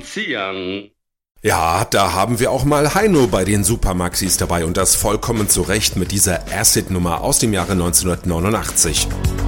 Zian. Ja, da haben wir auch mal Heino bei den Supermaxis dabei und das vollkommen zu Recht mit dieser Acid-Nummer aus dem Jahre 1989.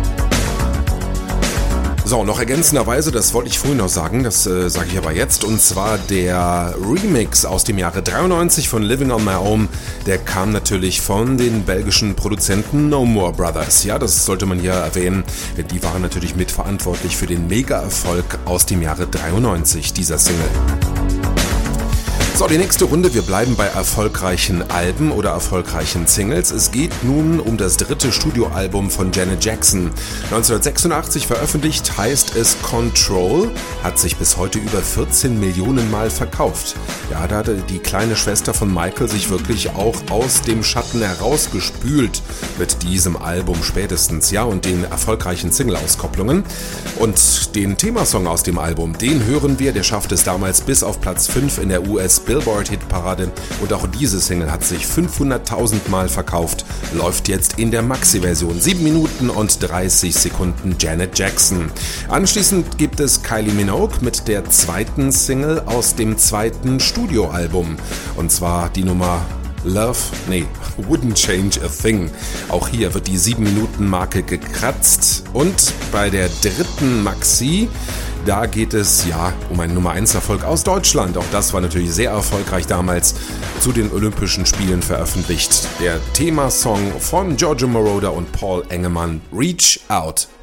So, noch ergänzenderweise, das wollte ich vorhin noch sagen, das sage ich aber jetzt, und zwar der Remix aus dem Jahre 93 von Living on My Own, der kam natürlich von den belgischen Produzenten No More Brothers. Ja, das sollte man hier erwähnen, denn die waren natürlich mitverantwortlich für den Mega-Erfolg aus dem Jahre 93 dieser Single. So, die nächste Runde, wir bleiben bei erfolgreichen Alben oder erfolgreichen Singles. Es geht nun um das dritte Studioalbum von Janet Jackson. 1986 veröffentlicht, heißt es Control, hat sich bis heute über 14 Millionen Mal verkauft. Ja, da hatte die kleine Schwester von Michael sich wirklich auch aus dem Schatten herausgespült mit diesem Album spätestens, ja, und den erfolgreichen Single-Auskopplungen. Und den Themasong aus dem Album, den hören wir, der schafft es damals bis auf Platz 5 in der US-Billboard-Hitparade und auch diese Single hat sich 500.000 Mal verkauft, läuft jetzt in der Maxi-Version, 7 Minuten und 30 Sekunden Janet Jackson. Anschließend gibt es Kylie Minogue mit der zweiten Single aus dem zweiten Studioalbum und zwar die Nummer Wouldn't Change a Thing. Auch hier wird die 7-Minuten-Marke gekratzt und bei der dritten Maxi, da geht es ja um einen Nummer 1 Erfolg aus Deutschland. Auch das war natürlich sehr erfolgreich damals, zu den Olympischen Spielen veröffentlicht. Der Themasong von Giorgio Moroder und Paul Engemann, Reach Out.